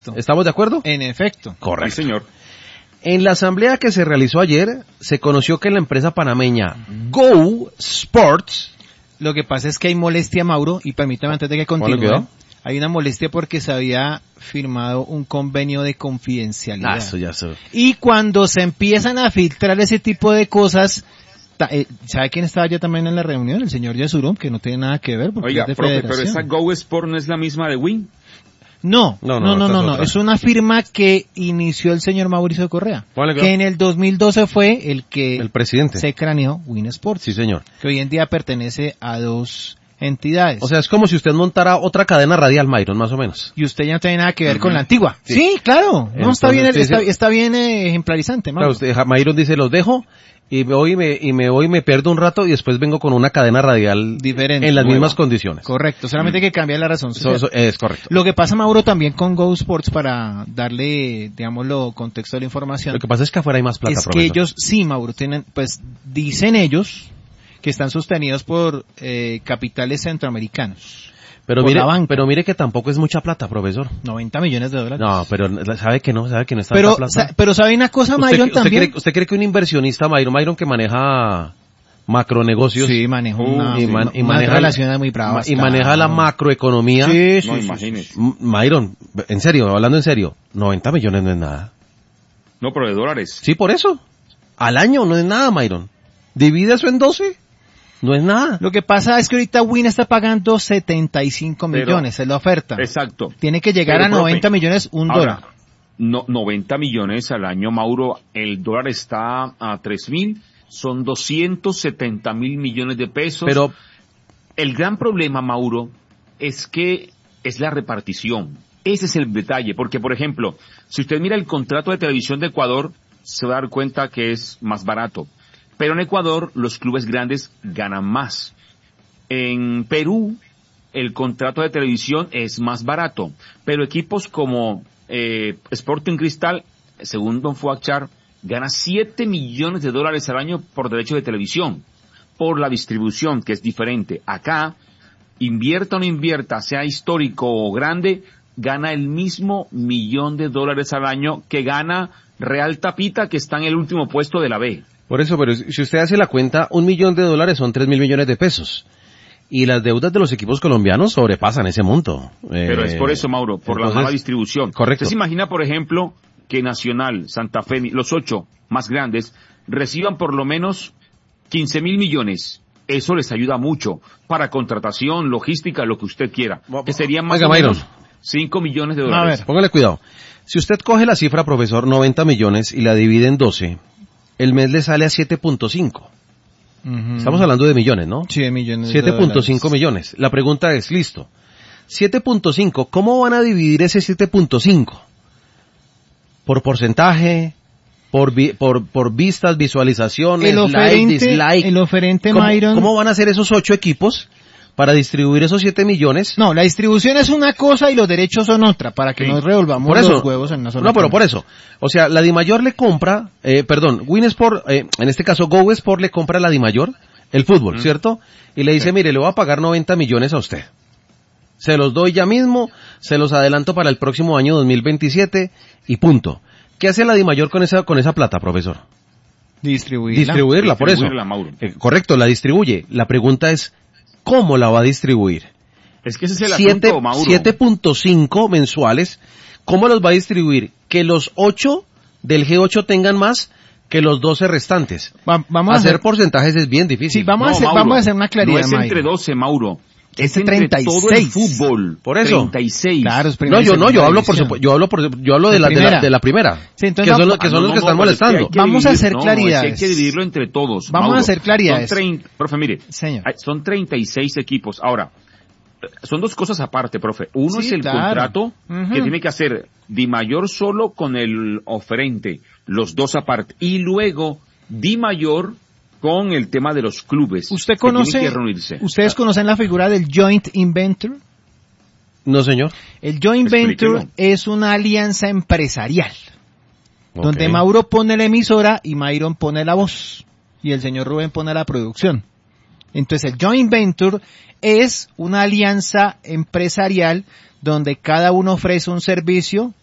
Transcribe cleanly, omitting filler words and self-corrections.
¿Estamos de acuerdo? En efecto. Correcto. Sí, señor. En la asamblea que se realizó ayer, se conoció que la empresa panameña Go Sports... Lo que pasa es que hay molestia, Mauro, y permítame antes de que continúe. Hay una molestia porque se había firmado un convenio de confidencialidad. Eso ya sé. Y cuando se empiezan a filtrar ese tipo de cosas, ¿sabe quién estaba ya también en la reunión? El señor Yesurum, que no tiene nada que ver. Oiga, es de profe, pero federación. esa Go Sport no es la misma de Win. No. Es Es una firma que inició el señor Mauricio Correa. Que en el 2012 fue el presidente se craneó Win Sports. Sí, señor. Que hoy en día pertenece a dos entidades. O sea, es como si usted montara otra cadena radial, Myron, más o menos. Y usted ya no tiene nada que ver con la antigua. Sí, claro. No, Entonces, está bien ejemplarizante, Mauro. Claro, usted, Myron dice, los dejo y me pierdo un rato y después vengo con una cadena radial diferente, en las mismas condiciones. Correcto, solamente hay que cambiar la razón. Eso es correcto. Lo que pasa, Mauro, también con Go Sports, para darle, digámoslo, contexto de la información. Lo que pasa es que afuera hay más plata, es profesor. que ellos, sí, Mauro, tienen, pues, dicen ellos que están sostenidos por capitales centroamericanos. Pero mire que tampoco es mucha plata, profesor. $90 millones. No, pero sabe que no está tanta plata. Pero sabe una cosa, Myron, también. ¿Usted cree que un inversionista, Myron que maneja macronegocios? Sí, maneja una relación muy brava. Y maneja la macroeconomía. Sí, no, imagínese. Myron, en serio, hablando en serio, 90 millones no es nada. No, pero de dólares. Sí, por eso. Al año no es nada, Myron. Divide eso en 12. No es nada. Lo que pasa es que ahorita Win está pagando 75 millones, es la oferta. Exacto. Tiene que llegar a 90 millones $1. No, 90 millones al año, Mauro. El dólar está a 3.000. Son 270.000 millones de pesos. Pero el gran problema, Mauro, es que es la repartición. Ese es el detalle. Porque, por ejemplo, si usted mira el contrato de televisión de Ecuador, se va a dar cuenta que es más barato. Pero en Ecuador los clubes grandes ganan más. En Perú el contrato de televisión es más barato. Pero equipos como Sporting Cristal, según Don Fuachar, gana $7 millones al año por derecho de televisión. Por la distribución, que es diferente. Acá, invierta o no invierta, sea histórico o grande, gana el mismo $1 millón al año que gana Real Tapita, que está en el último puesto de la B. Por eso, pero si usted hace la cuenta, $1 millón son 3.000 millones de pesos. Y las deudas de los equipos colombianos sobrepasan ese monto. Pero es por eso, Mauro, por la mala distribución. Correcto. ¿Usted se imagina, por ejemplo, que Nacional, Santa Fe, los 8 más grandes, reciban por lo menos 15.000 millones? Eso les ayuda mucho para contratación, logística, lo que usted quiera. Que serían más o menos $5 millones. A ver, póngale cuidado. Si usted coge la cifra, profesor, 90 millones y la divide en 12... el mes le sale a 7.5. Estamos hablando de millones, ¿no? Sí, de millones. 7.5 millones. La pregunta es, listo. 7.5, ¿cómo van a dividir ese 7.5? ¿Por porcentaje? ¿Por vistas, visualizaciones, like, dislike? El oferente, Myron. ¿Cómo van a hacer esos 8 equipos para distribuir esos 7 millones? No, la distribución es una cosa y los derechos son otra, para que nos revolvamos los huevos en una sola. No, pero por eso. O sea, la Dimayor le compra, Win Sport, en este caso Go Sport le compra a la Dimayor el fútbol, ¿cierto? Y le dice, mire, le voy a pagar 90 millones a usted. Se los doy ya mismo, se los adelanto para el próximo año 2027 y punto. ¿Qué hace la Dimayor con esa plata, profesor? Distribuirla, por eso. Correcto, la distribuye. La pregunta es, ¿cómo la va a distribuir? Es que ese es el asunto, Mauro. 7.5 mensuales, ¿cómo los va a distribuir? Que los 8 del G8 tengan más que los 12 restantes. Vamos hacer porcentajes es bien difícil. Sí, vamos a hacer una claridad, no es entre 12, Mauro. Es entre 36. todo el fútbol. Por eso. 36. Claro, yo hablo de la primera. Sí, entonces que son los que están molestando. Vamos a hacer claridades. Hay que dividirlo entre todos. Vamos a hacer claridades. Profe, mire, señor, son 36 equipos. Ahora, son dos cosas aparte, profe. Uno es el contrato que tiene que hacer Dimayor solo con el oferente, los dos aparte. Y luego Dimayor con el tema de los clubes. ¿Ustedes conocen la figura del joint inventor? No, señor. El joint venture es una alianza empresarial, donde Mauro pone la emisora y Myron pone la voz, y el señor Rubén pone la producción. Entonces el joint venture es una alianza empresarial donde cada uno ofrece un servicio